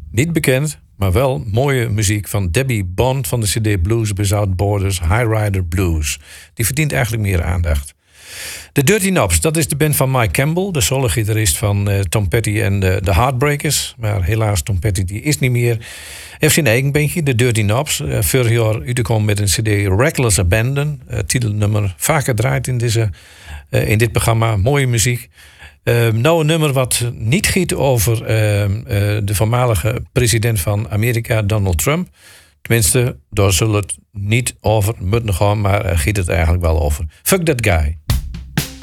Niet bekend, maar wel mooie muziek van Debbie Bond van de CD Blues Without Borders, High Rider Blues. Die verdient eigenlijk meer aandacht. De Dirty Knobs, dat is de band van Mike Campbell, de solo-gitarist van Tom Petty en de Heartbreakers. Maar helaas, Tom Petty die is niet meer. Hij heeft zijn eigen bandje, de Dirty Knobs. Vorig jaar uitgekomen met een CD Reckless Abandon. Titelnummer vaker draait in dit programma. Mooie muziek. Nou een nummer wat niet giet over de voormalige president van Amerika, Donald Trump. Tenminste, daar zullen het niet over moeten gaan, maar giet het eigenlijk wel over. Fuck that guy.